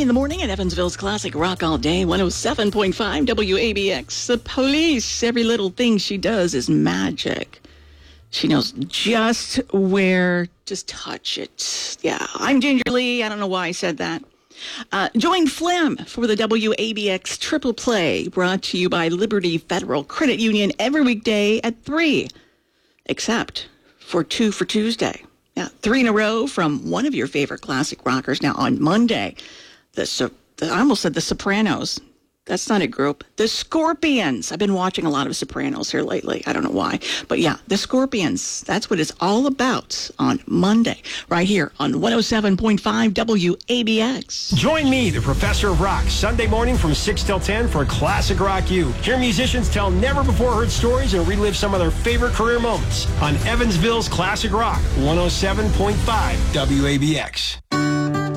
in the morning at Evansville's Classic Rock all day, 107.5 WABX. The Police, every little thing she does is magic. She knows just where to touch it. Yeah, I'm Ginger Lee. I don't know why I said that. Join Flim for the WABX Triple Play, brought to you by Liberty Federal Credit Union every weekday at 3, except for 2 for Tuesday. Yeah, 3 in a row from one of your favorite classic rockers. Now, on Monday, I almost said the Sopranos. That's not a group. The Scorpions. I've been watching a lot of Sopranos here lately. I don't know why. But yeah, the Scorpions. That's what it's all about on Monday, right here on 107.5 WABX. Join me, the Professor of Rock, Sunday morning from 6 till 10 for Classic Rock U. Hear musicians tell never-before-heard stories and relive some of their favorite career moments on Evansville's Classic Rock, 107.5 WABX.